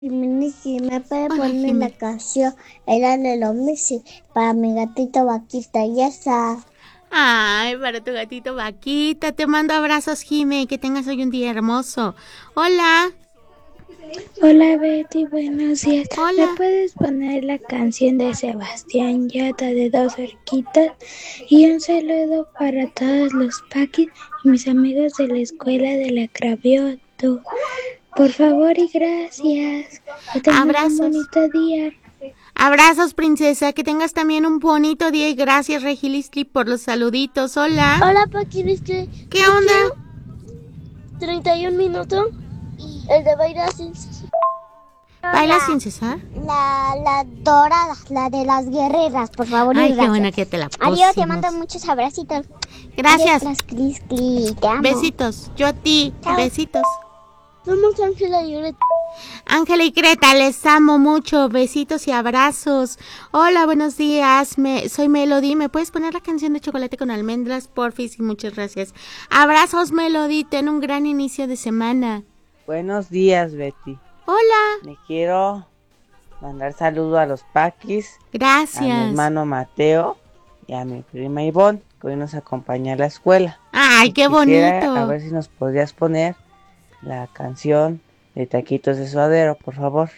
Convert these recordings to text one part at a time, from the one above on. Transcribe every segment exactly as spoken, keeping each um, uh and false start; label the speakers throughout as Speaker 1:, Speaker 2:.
Speaker 1: Missy, ¿me puede
Speaker 2: Hola,
Speaker 1: poner
Speaker 2: Jimé.
Speaker 1: la canción Era de los Missy para mi gatito Vaquita? Ya está.
Speaker 2: Ay, para tu gatito Vaquita, te mando abrazos, Jime, que tengas hoy un día hermoso. Hola,
Speaker 3: Hola Betty, buenos días. ¿Me
Speaker 2: hola.
Speaker 3: puedes poner la canción de Sebastián Yatra de Dos Cerquitas? Y un saludo para todos los paquis y mis amigos de la escuela de la Cravioto. Por favor y gracias. Que tengan un
Speaker 2: Abrazos.
Speaker 3: bonito día.
Speaker 2: Abrazos, princesa, que tengas también un bonito día y gracias, Regilistli, por los saluditos. Hola.
Speaker 1: Hola, Paquiriste.
Speaker 2: ¿Qué
Speaker 1: Yo
Speaker 2: onda?
Speaker 1: quiero treinta y un minutos. El de bailar sin...
Speaker 2: ¿Bailas
Speaker 1: La,
Speaker 2: sin cesar?
Speaker 1: la, la dorada, la de las guerreras, por favor y
Speaker 2: Ay, qué
Speaker 1: gracias.
Speaker 2: buena que te la
Speaker 1: Adiós, te
Speaker 2: pusimos.
Speaker 1: mando muchos abracitos.
Speaker 2: Gracias.
Speaker 1: Adiós, Clis, Clis, te amo.
Speaker 2: Besitos. Yo a ti.
Speaker 1: Chao.
Speaker 2: Besitos.
Speaker 1: Somos Ángela y Greta.
Speaker 2: Ángela y Greta, les amo mucho. Besitos y abrazos. Hola, buenos días. Me, soy Melody. ¿Me puedes poner la canción de Chocolate con Almendras, porfis? Y muchas gracias. Abrazos, Melody. Ten un gran inicio de semana.
Speaker 4: Buenos días, Betty.
Speaker 2: Hola.
Speaker 4: Le quiero mandar saludos a los paquis,
Speaker 2: Gracias.
Speaker 4: a mi hermano Mateo y a mi prima Ivonne, que hoy nos acompaña a la escuela.
Speaker 2: Ay,
Speaker 4: y
Speaker 2: qué
Speaker 4: quisiera,
Speaker 2: bonito.
Speaker 4: A ver si nos podrías poner la canción de Taquitos de Suadero, por favor.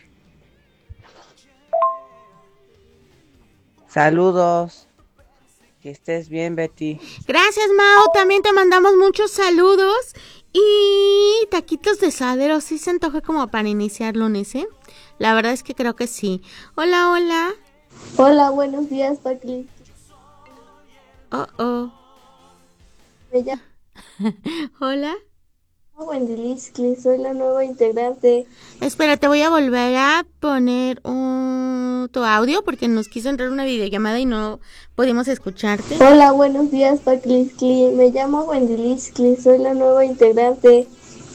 Speaker 4: Saludos. Que estés bien, Betty.
Speaker 2: Gracias, Mao. También te mandamos muchos saludos. Y taquitos de suadero, sí se antoja como para iniciar lunes, ¿eh? La verdad es que creo que sí. Hola, hola.
Speaker 5: Hola, buenos días, Paqui.
Speaker 2: Oh, oh.
Speaker 5: Me llamo
Speaker 2: Hola.
Speaker 5: Wendy Liskli, soy la nueva integrante.
Speaker 2: Espera, te voy a volver a poner un... tu audio porque nos quiso entrar una videollamada y no pudimos escucharte.
Speaker 5: Hola, buenos días, Paqui Liskli. Me llamo Wendy Liskli, soy la nueva integrante.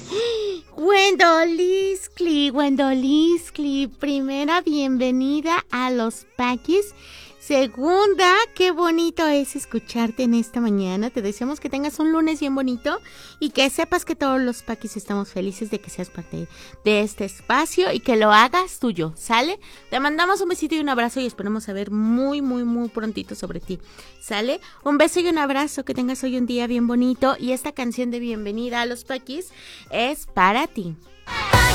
Speaker 2: Wendoliskli, Wendoliskli, primera bienvenida a los Paquis. Segunda, qué bonito es escucharte en esta mañana. Te deseamos que tengas un lunes bien bonito y que sepas que todos los Paquis estamos felices de que seas parte de este espacio y que lo hagas tuyo, ¿sale? Te mandamos un besito y un abrazo y esperamos saber muy, muy, muy prontito sobre ti, ¿sale? Un beso y un abrazo, que tengas hoy un día bien bonito y esta canción de bienvenida a los Paquis es para ti.